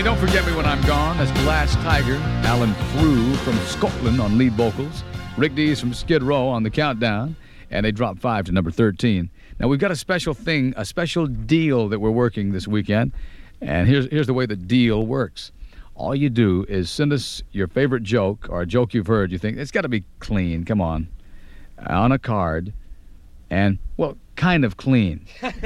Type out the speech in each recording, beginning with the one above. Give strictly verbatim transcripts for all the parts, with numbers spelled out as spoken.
Don't Forget Me When I'm Gone. That's Glass Tiger. Alan Frew from Scotland on lead vocals. Rick Dees from Skid Row on the countdown. And they dropped five to number thirteen. Now, we've got a special thing, a special deal that we're working this weekend. And here's, here's the way the deal works. All you do is send us your favorite joke or a joke you've heard. You think, it's got to be clean. Come on. On a card. And, well, kind of clean.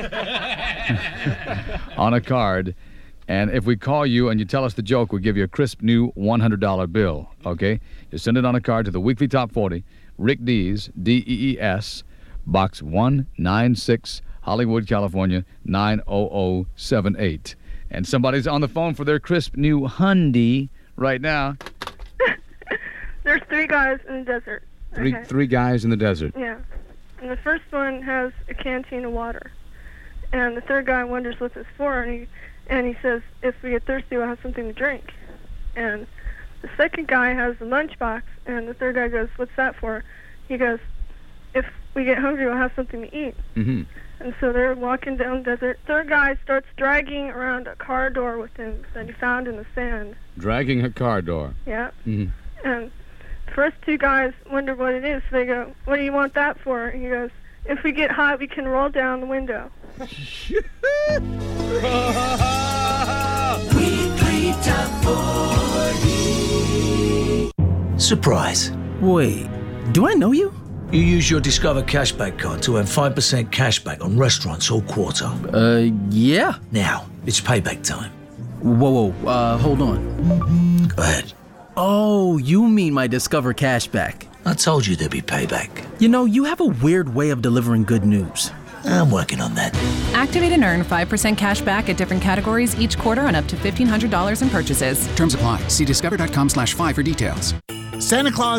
On a card. And if we call you and you tell us the joke, we'll give you a crisp new one hundred dollar bill, okay? You send it on a card to the Weekly Top forty, Rick Dees, D E E S, Box one ninety-six, Hollywood, California, nine oh oh seven eight. And somebody's on the phone for their crisp new Hyundai right now. There's three guys in the desert. Three, okay. three guys in the desert. Yeah. And the first one has a canteen of water. And the third guy wonders what it's for, and he... And he says, if we get thirsty, we'll have something to drink. And the second guy has a lunchbox, and the third guy goes, what's that for? He goes, if we get hungry, we'll have something to eat. Mm-hmm. And so they're walking down the desert. Third guy starts dragging around a car door with him that he found in the sand. Dragging a car door. Yeah. Mm-hmm. And the first two guys wonder what it is. So they go, what do you want that for? And he goes, if we get hot, we can roll down the window. Weekly Top forty. Surprise. Wait, do I know you? You use your Discover Cashback card to earn five percent cashback on restaurants all quarter. Uh, yeah. Now, it's payback time. Whoa, whoa, uh, hold on. Go ahead. Oh, you mean my Discover Cashback. I told you there'd be payback. You know, you have a weird way of delivering good news. I'm working on that. Activate and earn five percent cash back at different categories each quarter on up to fifteen hundred dollars in purchases. Terms apply. See discover.com slash five for details. Santa Claus